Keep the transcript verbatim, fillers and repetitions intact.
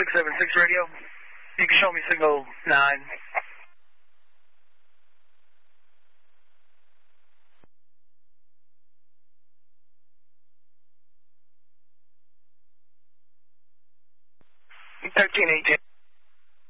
six seven six radio. You can show me signal nine. thirteen eighteen.